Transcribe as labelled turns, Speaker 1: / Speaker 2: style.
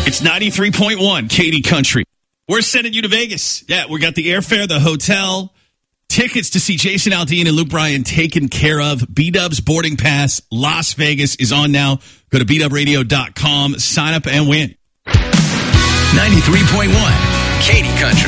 Speaker 1: It's 93.1 Katy Country. We're sending you to Vegas. Yeah, we got the airfare, the hotel, tickets to see Jason Aldean and Luke Bryan taken care of. B-Dub's boarding pass, Las Vegas is on now. Go to bdubradio.com, sign up and win.
Speaker 2: 93.1 Katy Country.